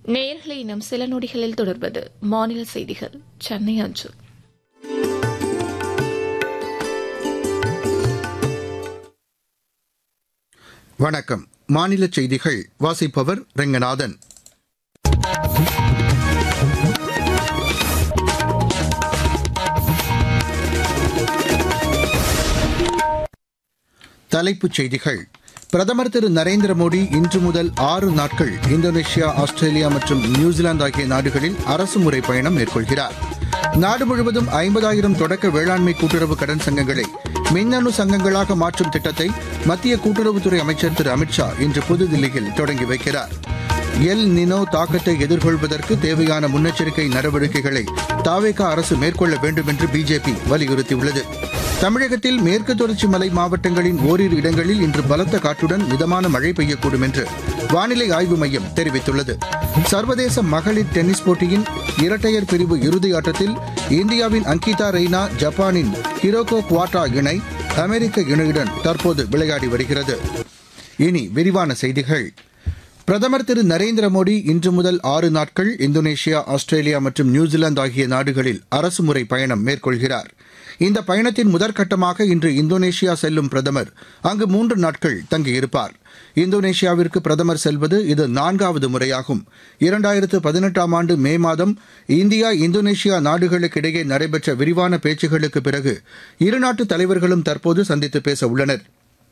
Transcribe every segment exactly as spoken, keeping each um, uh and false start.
நேயர்களை இன்னும் சில நொடிகளில் தொடர்வது மாநில செய்திகள் சென்னை அஞ்சல். வணக்கம். மாநில செய்திகள் வாசிப்பவர் ரெங்கநாதன். தலைப்புச் செய்திகள். பிரதமர் திரு நரேந்திர மோடி இன்று முதல் ஆறு நாட்கள் இந்தோனேஷியா, ஆஸ்திரேலியா மற்றும் நியூசிலாந்து ஆகிய நாடுகளில் அரசுமுறை பயணம் மேற்கொள்கிறார். நாடு முழுவதும் ஐம்பதாயிரம் தொடக்க வேளாண்மை கூட்டுறவு கடன் சங்கங்களை மின்னணு சங்கங்களாக மாற்றும் திட்டத்தை மத்திய கூட்டுறவுத்துறை அமைச்சர் திரு அமித்ஷா இன்று புதுதில்லியில் தொடங்கி வைக்கிறார். எல் நினோ தாக்கத்தை எதிர்கொள்வதற்கு தேவையான முன்னெச்சரிக்கை நடவடிக்கைகளை தாவேகா அரசு மேற்கொள்ள வேண்டும் என்று பிஜேபி வலியுறுத்தியுள்ளது. தமிழகத்தில் மேற்கு தொடர்ச்சி மலை மாவட்டங்களின் ஓரிரு இடங்களில் இன்று பலத்த காற்றுடன் மிதமான மழை பெய்யக்கூடும் என்று வானிலை ஆய்வு மையம் தெரிவித்துள்ளது. சர்வதேச மகளிர் டென்னிஸ் போட்டியின் இரட்டையர் பிரிவு இறுதி ஆட்டத்தில் இந்தியாவின் அங்கிதா ரெய்னா, ஜப்பானின் ஹிரோகோ குவாட்டா இணை அமெரிக்க இணையுடன் தற்போது விளையாடி வருகிறது. இனி விரிவான செய்திகள். பிரதமர் திரு நரேந்திர மோடி இன்று முதல் ஆறு நாட்கள் இந்தோனேஷியா, ஆஸ்திரேலியா மற்றும் நியூசிலாந்து ஆகிய நாடுகளில் அரசுமுறை பயணம் மேற்கொள்கிறார். இந்த பயணத்தின் முதற்கட்டமாக இன்று இந்தோனேஷியா செல்லும் பிரதமர் அங்கு மூன்று நாட்கள் தங்கியிருப்பார். இந்தோனேஷியாவிற்கு பிரதமர் செல்வது இது நான்காவது முறையாகும். இரண்டாயிரத்து பதினெட்டாம் ஆண்டு மே மாதம் இந்தியா, இந்தோனேஷியா நாடுகளுக்கிடையே நடைபெற்ற விரிவான பேச்சுகளுக்கு பிறகு இருநாட்டு தலைவர்களும் தற்போது சந்தித்து பேச உள்ளனர்.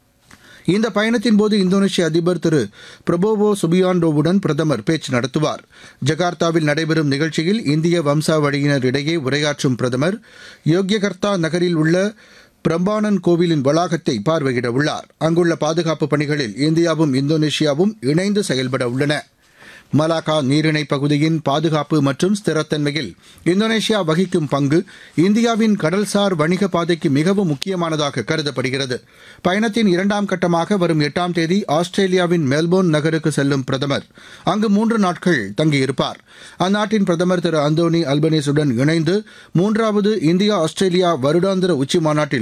இந்த பயணத்தின்போது இந்தோனேஷிய அதிபர் திரு பிரபோவோ சுபியாண்டோவுடன் பிரதமர் பேச்சு நடத்துவார். ஜகார்த்தாவில் நடைபெறும் நிகழ்ச்சியில் இந்திய வம்சாவளியினர் இடையே உரையாற்றும் பிரதமர் யோக்யகர்த்தா நகரில் உள்ள பிரம்பானன் கோவிலின் வளாகத்தை பார்வையிட உள்ளார். அங்குள்ள பாதுகாப்பு பணிகளில் இந்தியாவும் இந்தோனேஷியாவும் இணைந்து செயல்பட உள்ளன. மலாக்கா நீரிணை பகுதியின் பாதுகாப்பு மற்றும் ஸ்திரத்தன்மையில் இந்தோனேஷியா வகிக்கும் பங்கு இந்தியாவின் கடல்சார் வணிக பாதைக்கு மிகவும் முக்கியமானதாக கருதப்படுகிறது. பயணத்தின் இரண்டாம் கட்டமாக வரும் எட்டாம் தேதி ஆஸ்திரேலியாவின் மெல்போர்ன் நகருக்கு செல்லும் பிரதமர் அங்கு மூன்று நாட்கள் தங்கியிருப்பார். அந்நாட்டின் பிரதமர் திரு அந்தோனி அல்பனீசுடன் இணைந்து மூன்றாவது இந்தியா ஆஸ்திரேலியா வருடாந்திர உச்சி மாநாட்டில்